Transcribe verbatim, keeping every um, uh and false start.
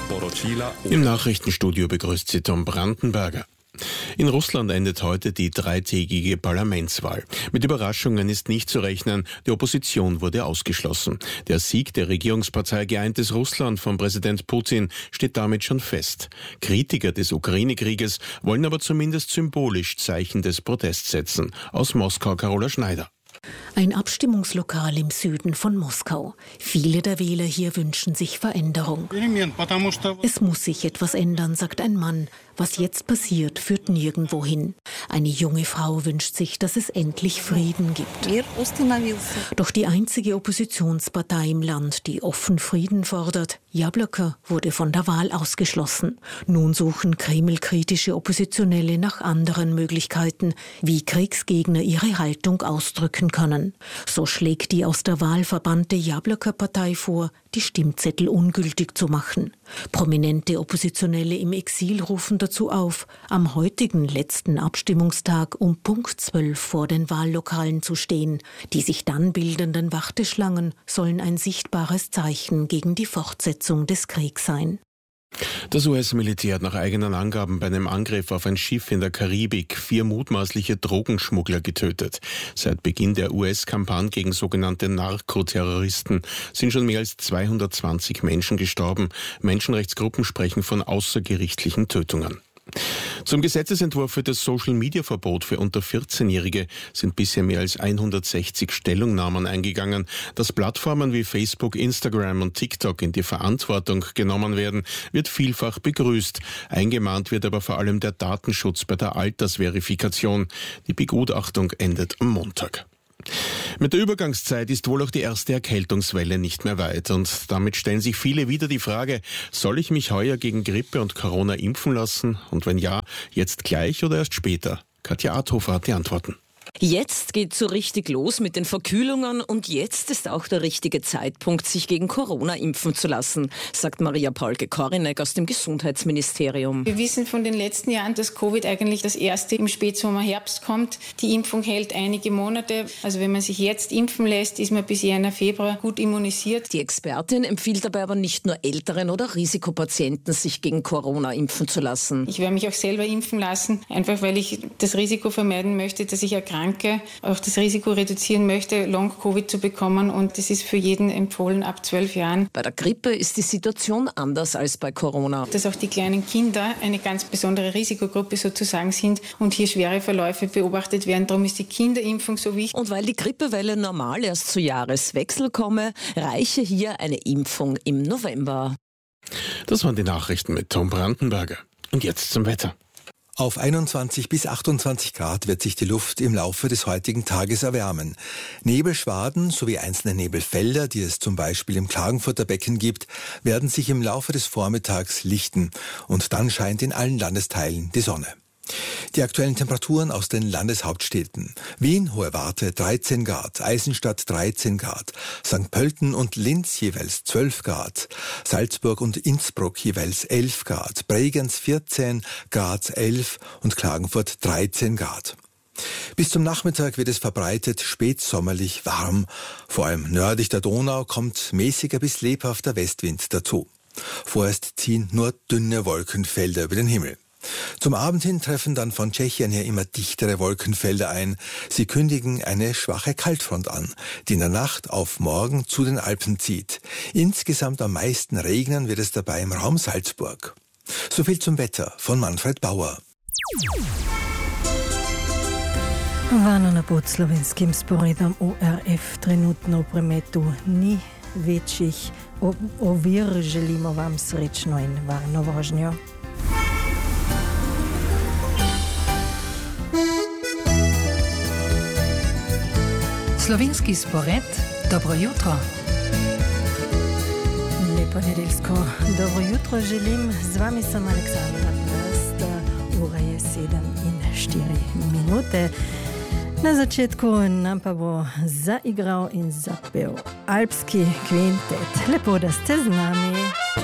Im Nachrichtenstudio begrüßt Sie Tom Brandenberger. In Russland endet heute die dreitägige Parlamentswahl. Mit Überraschungen ist nicht zu rechnen, die Opposition wurde ausgeschlossen. Der Sieg der Regierungspartei Geeintes Russland von Präsident Putin steht damit schon fest. Kritiker des Ukraine-Krieges wollen aber zumindest symbolisch Zeichen des Protests setzen. Aus Moskau Carola Schneider. Ein Abstimmungslokal im Süden von Moskau. Viele der Wähler hier wünschen sich Veränderung. Es muss sich etwas ändern, sagt ein Mann. Was jetzt passiert, führt nirgendwo hin. Eine junge Frau wünscht sich, dass es endlich Frieden gibt. Doch die einzige Oppositionspartei im Land, die offen Frieden fordert, Jabloko, wurde von der Wahl ausgeschlossen. Nun suchen Kreml-kritische Oppositionelle nach anderen Möglichkeiten, wie Kriegsgegner ihre Haltung ausdrücken können. So schlägt die aus der Wahl verbannte Jabloko-Partei vor, die Stimmzettel ungültig zu machen. Prominente Oppositionelle im Exil rufen dazu auf, am heutigen letzten Abstimmungstag um Punkt zwölf vor den Wahllokalen zu stehen. Die sich dann bildenden Warteschlangen sollen ein sichtbares Zeichen gegen die Fortsetzung des Kriegs sein. Das U S-Militär hat nach eigenen Angaben bei einem Angriff auf ein Schiff in der Karibik vier mutmaßliche Drogenschmuggler getötet. Seit Beginn der U S-Kampagne gegen sogenannte Narkoterroristen sind schon mehr als zweihundertzwanzig Menschen gestorben. Menschenrechtsgruppen sprechen von außergerichtlichen Tötungen. Zum Gesetzesentwurf für das Social-Media-Verbot für unter vierzehnjährige sind bisher mehr als hundertsechzig Stellungnahmen eingegangen. Dass Plattformen wie Facebook, Instagram und TikTok in die Verantwortung genommen werden, wird vielfach begrüßt. Eingemahnt wird aber vor allem der Datenschutz bei der Altersverifikation. Die Begutachtung endet am Montag. Mit der Übergangszeit ist wohl auch die erste Erkältungswelle nicht mehr weit und damit stellen sich viele wieder die Frage, soll ich mich heuer gegen Grippe und Corona impfen lassen und wenn ja, jetzt gleich oder erst später? Katja Adhofer hat die Antworten. Jetzt geht's so richtig los mit den Verkühlungen und jetzt ist auch der richtige Zeitpunkt, sich gegen Corona impfen zu lassen, sagt Maria Paulke-Korinek aus dem Gesundheitsministerium. Wir wissen von den letzten Jahren, dass Covid eigentlich das erste im Spätsommer, Herbst kommt. Die Impfung hält einige Monate. Also wenn man sich jetzt impfen lässt, ist man bis Jänner, Februar gut immunisiert. Die Expertin empfiehlt dabei aber nicht nur älteren oder Risikopatienten, sich gegen Corona impfen zu lassen. Ich werde mich auch selber impfen lassen, einfach weil ich das Risiko vermeiden möchte, dass ich erkranke. Auch das Risiko reduzieren möchte, Long-Covid zu bekommen und das ist für jeden empfohlen ab zwölf Jahren. Bei der Grippe ist die Situation anders als bei Corona. Dass auch die kleinen Kinder eine ganz besondere Risikogruppe sozusagen sind und hier schwere Verläufe beobachtet werden. Darum ist die Kinderimpfung so wichtig. Und weil die Grippewelle normal erst zu Jahreswechsel komme, reiche hier eine Impfung im November. Das waren die Nachrichten mit Tom Brandenberger. Und jetzt zum Wetter. Auf einundzwanzig bis achtundzwanzig Grad wird sich die Luft im Laufe des heutigen Tages erwärmen. Nebelschwaden sowie einzelne Nebelfelder, die es zum Beispiel im Klagenfurter Becken gibt, werden sich im Laufe des Vormittags lichten und dann scheint in allen Landesteilen die Sonne. Die aktuellen Temperaturen aus den Landeshauptstädten. Wien, Hohe Warte dreizehn Grad, Eisenstadt dreizehn Grad, Sankt Pölten und Linz jeweils zwölf Grad, Salzburg und Innsbruck jeweils elf Grad, Bregenz vierzehn, Graz elf und Klagenfurt dreizehn Grad. Bis zum Nachmittag wird es verbreitet spätsommerlich warm. Vor allem nördlich der Donau kommt mäßiger bis lebhafter Westwind dazu. Vorerst ziehen nur dünne Wolkenfelder über den Himmel. Zum Abend hin treffen dann von Tschechien her immer dichtere Wolkenfelder ein. Sie kündigen eine schwache Kaltfront an, die in der Nacht auf morgen zu den Alpen zieht. Insgesamt am meisten regnen wird es dabei im Raum Salzburg. So viel zum Wetter von Manfred Bauer. Vano na pod slovenskim sporedom O R F trenutno v prometu ni večjih ovir. Želimo vam srečno in varno vožnjo. Slovenski spored, dobro jutro. Lepo nedeljsko dobro jutro želim. Z vami sem Aleksandra Prst. Ura je sedem in štiri minute. Na začetku nam pa bo zaigral in zapel alpski kvintet. Lepo, da ste z nami.